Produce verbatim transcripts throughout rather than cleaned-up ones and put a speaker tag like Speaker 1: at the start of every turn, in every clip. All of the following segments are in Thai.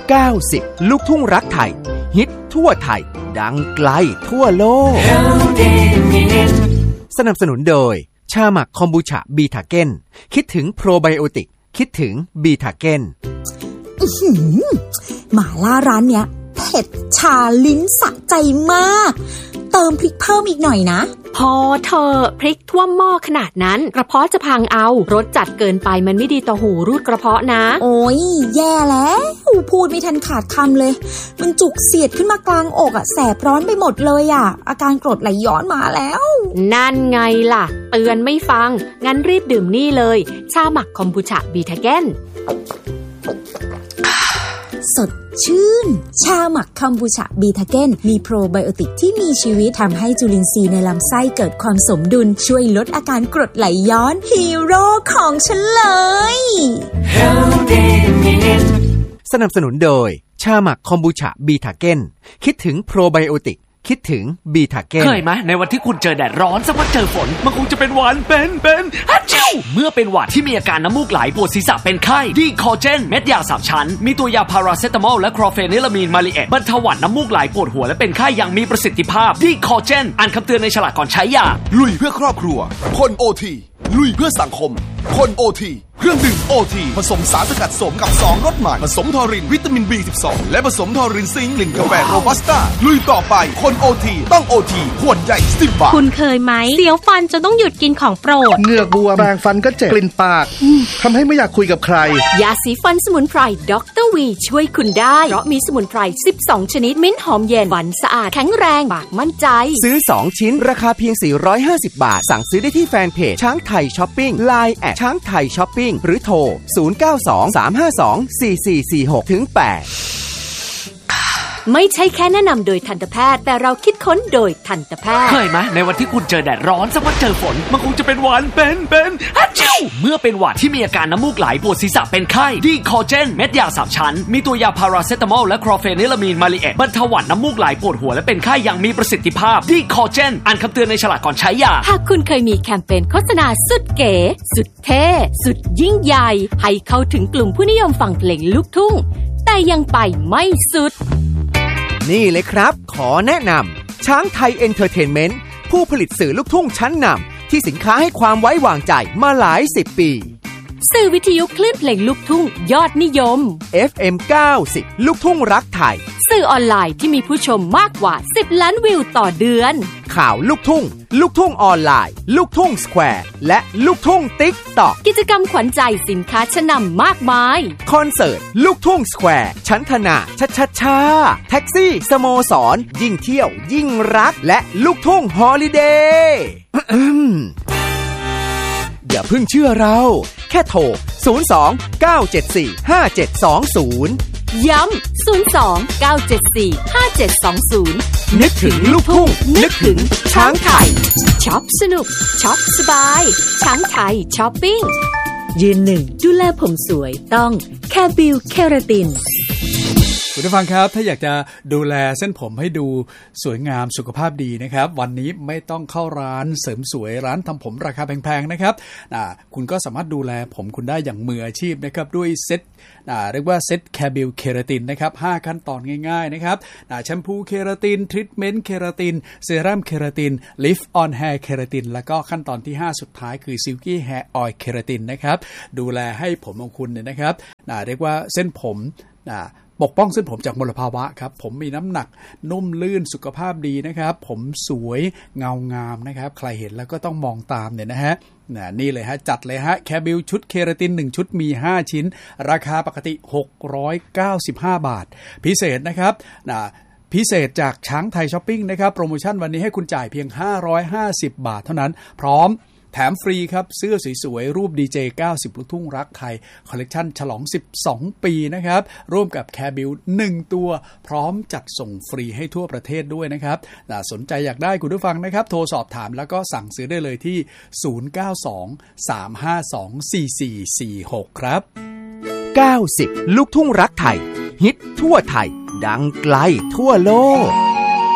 Speaker 1: เก้าสิบลูกทุ่งรักไทยฮิตทั่วไทยดังไกลทั่วโลกสนับสนุนโดยชาหมักคอมบูชาบีทาเก้นคิดถึงโปรไบโอติกคิดถึงบีทาเก้น
Speaker 2: หม่าล่าร้านเนี้ยเผ็ดชาลิ้นสะใจมากเติมพริกเพิ่มอีกหน่อยนะ
Speaker 3: พอเธอพริกท่วมหม้อขนาดนั้นกระเพาะจะพังเอารสจัดเกินไปมันไม่ดีต่อหูรูดกระเพาะนะ
Speaker 2: โอ้ยแย่แล้วพูดไม่ทันขาดคำเลยมันจุกเสียดขึ้นมากลางอกอ่ะแสบร้อนไปหมดเลยอ่ะอาการกรดไหลย้อนมาแล้ว
Speaker 3: นั่นไงล่ะเตือนไม่ฟังงั้นรีบดื่มนี่เลยชาหมักคอมบูชาบีทาเก้น
Speaker 2: สดชื่นชาหมักคอมบูชาบีทาเก้นมีโปรไบโอติกที่มีชีวิตทำให้จุลินทรีย์ในลำไส้เกิดความสมดุลช่วยลดอาการกรดไหลย้อนฮีโร่ของฉันเลย
Speaker 1: สนับสนุนโดยชาหมักคอมบูชาบีทาเก้นคิดถึงโปรไบโอติกคิดถึงบีทาเก้น
Speaker 4: เคยไหมในวันที่คุณเจอแดดร้อนสักวันเจอฝนมันคงจะเป็นหวัดเป็นเป็นฮัจจิวเมื่อเป็นหวัดที่มีอาการน้ำมูกไหลปวดศีรษะเป็นไข้ดีคอเจนเม็ดยาสามชั้นมีตัวยาพาราเซตามอลและคลอเฟนิลามีนมาลิเอตบรรเทาหวัดน้ำมูกไหลปวดหัวและเป็นไข้อย่างมีประสิทธิภาพดีคอเจนอ่านคำเตือนในฉลากก่อนใช้ยา
Speaker 5: ลุยเพื่อครอบครัวคนโอทีลุยเพื่อสังคมคนโอทีเครื่องดื่มโอทีผสมสารสกัดสมกับสองรสใหม่ผสมทอรินวิตามิน บี สิบสอง และผสมทอรินซิงค์กลิ่นกาแฟโรบัสต้าลุยต่อไปคนโอทีต้องโอทีขวดใหญ่สิบบาท
Speaker 6: คุณเคยไหมเสียวฟันจนต้องหยุดกินของโปรด
Speaker 7: เหงือกบวมแปรงฟันก็เจ็บกลิ่นปากทำให้ไม่อยากคุยกับใคร
Speaker 3: ยาสีฟันสมุนไพรด็อกเตอร์วีช่วยคุณได้เพราะมีสมุนไพรสิบสองชนิดมิ้นหอมเย็นฟันสะอาดแข็งแรงปากมั่นใจ
Speaker 1: ซื้อสองชิ้นราคาเพียงสี่ร้อยห้าสิบบาทสั่งซื้อได้ที่แฟนเพจช้างไทยช้อปปิ้ง ไลน์ แอท ช้างไทยช้อปปิ้งหรือโทรศูนย์ เก้า สอง สาม ห้า สอง สี่ สี่ สี่ หก ถึง แปด
Speaker 3: ไม่ใช่แค่แนะนำโดยทันตแพทย์แต่เราคิดค้นโดยทันตแพทย์
Speaker 4: เคยไหมในวันที่คุณเจอแดดร้อนสักวันเจอฝนมันคงจะเป็นหวัดเป็นเป็นฮัจจิวเมื่อเป็นหวัดที่มีอาการน้ำมูกไหลปวดศีรษะเป็นไข้ดีคอเจนเม็ดยาสามชั้นมีตัวยาพาราเซตามอลและคลอเฟนิลามีนมาลิเอตบรรเทาหวัดน้ำมูกไหลปวดหัวและเป็นไข้อย่างมีประสิทธิภาพดีคอเจนอ่านคำเตือนในฉลากก่อนใช้ยา
Speaker 3: หากคุณเคยมีแคมเปญโฆษณาสุดเก๋สุดเท่สุดยิ่งใหญ่ให้เข้าถึงกลุ่มผู้นิยมฟังเพลงลูกทุ่งแต่ยังไปไม่สุด
Speaker 1: นี่เลยครับขอแนะนำช้างไทยเอนเตอร์เทนเมนต์ผู้ผลิตสื่อลูกทุ่งชั้นนำที่สินค้าให้ความไว้วางใจมาหลายสิบปี
Speaker 3: สื่อวิทยุคลื่นเพลงลูกทุ่งยอดนิยม
Speaker 1: เอฟ เอ็ม เก้าสิบ ลูกทุ่งรักไทย
Speaker 3: สื่อออนไลน์ที่มีผู้ชมมากกว่าสิบล้านวิวต่อเดือน
Speaker 1: ข่าวลูกทุ่งลูกทุ่งออนไลน์ลูกทุ่งสแควร์และลูกทุ่งติ๊กต็อก
Speaker 3: กิจกรรมขวัญใจสินค้าชั้นนำมากมาย
Speaker 1: คอนเสิร์ตลูกทุ่งสแควร์ชั้นธนาชัชชาแท็กซี่สโมสรยิ่งเที่ยวยิ่งรักและลูกทุ่งฮอลิเดย์อย่าเพิ่งเชื่อเราแค่โทรศูนย์ สอง เก้า เจ็ด สี่ ห้า เจ็ด สอง ศูนย์
Speaker 3: ย้ำศูนย์ สอง เก้า เจ็ด สี่ ห้า เจ็ด สอง ศูนย์
Speaker 1: นึกถึงลูกทุ่งนึกถึงช้างไทย
Speaker 3: ช็อปสนุกช็อปสบายช้างไทยช้อปปิ้งยืนหนึ่งดูแลผมสวยต้องแคบิลเคราติน
Speaker 8: คุณผู้ฟังครับถ้าอยากจะดูแลเส้นผมให้ดูสวยงามสุขภาพดีนะครับวันนี้ไม่ต้องเข้าร้านเสริมสวยร้านทำผมราคาแพงๆนะครับคุณก็สามารถดูแลผมคุณได้อย่างมืออาชีพนะครับด้วยเซ็ตเรียกว่าเซ็ตแคบิลเคราตินนะครับห้าขั้นตอนง่ายๆนะครับแชมพูเคราตินทรีทเมนต์เคราตินเซรั่มเคราตินลิฟต์ออนแฮร์เคราตินแล้วก็ขั้นตอนที่ห้าสุดท้ายคือซิลกี้แฮร์ออยล์เคราตินนะครับดูแลให้ผมของคุณเนี่ยนะครับเรียกว่าเส้นผมปกป้องเส้นผมจากมลภาวะครับผมมีน้ำหนักนุ่มลื่นสุขภาพดีนะครับผมสวยเงางามนะครับใครเห็นแล้วก็ต้องมองตามเนี่ยนะฮะนี่เลยฮะจัดเลยฮะแคบิลชุดเคราตินหนึ่งชุดมีห้าชิ้นราคาปกติหกร้อยเก้าสิบห้าบาทพิเศษนะครับพิเศษจากช้างไทยช้อปปิ้งนะครับโปรโมชั่นวันนี้ให้คุณจ่ายเพียงห้าร้อยห้าสิบบาทเท่านั้นพร้อมแถมฟรีครับเสื้อสวยๆรูปดีเจเก้าสิบลูกทุ่งรักไทยคอลเลกชันฉลองสิบสองปีนะครับร่วมกับแคบิลหนึ่งตัวพร้อมจัดส่งฟรีให้ทั่วประเทศด้วยนะครับสนใจอยากได้คุณผู้ฟังนะครับโทรสอบถามแล้วก็สั่งซื้อได้เลยที่ศูนย์ เก้า สอง สาม ห้า สอง สี่ สี่ สี่ หกครับ
Speaker 1: เก้าสิบลูกทุ่งรักไทยฮิตทั่วไทยดังไกลทั่วโลก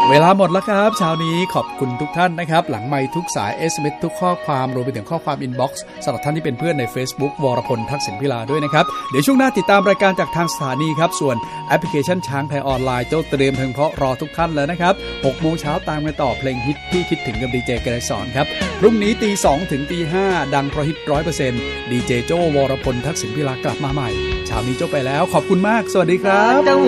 Speaker 8: เวลาหมดแล้วครับเช้านี้ขอบคุณทุกท่านนะครับหลังไมค์ทุกสาย เอส เอ็ม เอส ทุกข้อความรวมไปถึงข้อความอินบ็อกซ์สำหรับท่านที่เป็นเพื่อนใน Facebook วรพลทักษิณพิลาด้วยนะครับเดี๋ยวช่วงหน้าติดตามรายการจากทางสถานีครับส่วนแอปพลิเคชันช้างไทยออนไลน์เจ้าเตรียมเพลงเพราะรอทุกท่านแล้วนะครับหกโมงเช้าตามกันต่อเพลงฮิตที่คิดถึงกับดีเจเกเรสอนครับพรุ่งนี้ตีสองถึงตีห้าดังเพราะฮิต ร้อยเปอร์เซ็นต์ ดีเจโจวรพลทักษิณพิลากลับมาใหม่เช้านี้โจไปแล้วขอบคุณมากสวัสดีครับ